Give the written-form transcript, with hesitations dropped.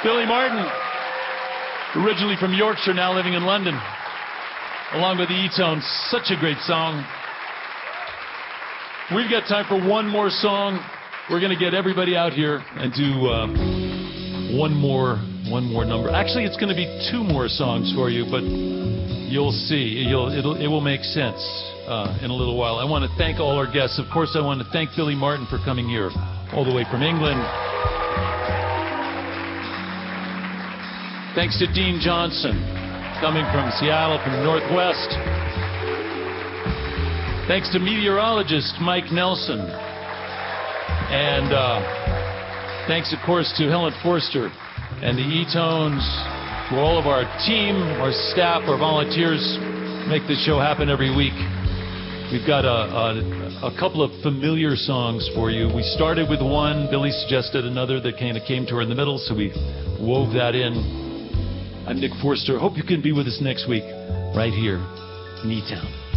Billy Martin, originally from Yorkshire, now living in London, along with the E-Tones. Such a great song. We've got time for one more song. We're going to get everybody out here and do one more number. Actually, it's going to be two more songs for you, but you'll see. It will make sense in a little while. I want to thank all our guests. Of course, I want to thank Billy Martin for coming here all the way from England. Thanks to Dean Johnson, coming from Seattle, from the Northwest. Thanks to meteorologist Mike Nelson. And thanks, of course, to Helen Forster and the E-Tones, to all of our team, our staff, our volunteers, make this show happen every week. We've got a couple of familiar songs for you. We started with one. Billy suggested another that kind of came to her in the middle, so we wove that in. I'm Nick Forster. Hope you can be with us next week, right here in E-Town.